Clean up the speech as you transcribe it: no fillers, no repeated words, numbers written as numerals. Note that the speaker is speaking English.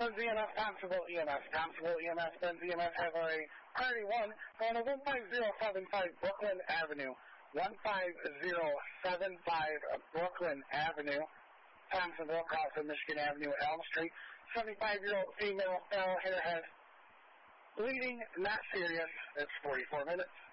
Benz EMS, Constable EMS. Constable EMS, Benz EMS has a priority 1 on a 15075 Brooklyn Avenue. 15075 Brooklyn Avenue. Thompsonville, across from Michigan Avenue, Elm Street. 75-year-old female, hair has bleeding, not serious. It's 44 minutes.